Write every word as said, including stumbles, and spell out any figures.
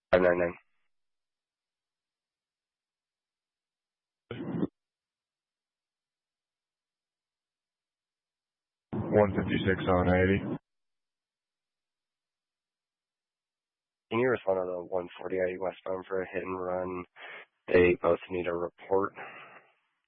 five nine nine. one fifty-six on eighty. Can you respond to the one forty eight westbound for a hit and run? They both need a report.